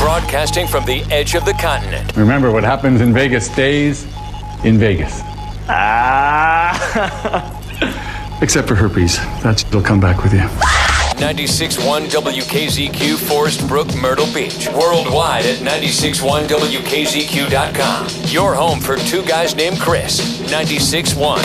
Broadcasting from the edge of the continent. Remember, what happens in Vegas stays in Vegas. Except for herpes. That'll come back with you. 96.1 WKZQ, Forest Brook, Myrtle Beach. Worldwide at 96.1WKZQ.com. Your home for two guys named Chris. 96.1.